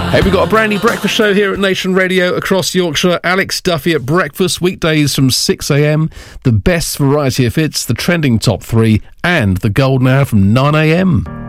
Hey, we've got a brand new breakfast show here at Nation Radio across Yorkshire. Alex Duffy at breakfast, weekdays from 6 a.m. The best variety of hits, the trending top 3, and the golden hour from 9 a.m.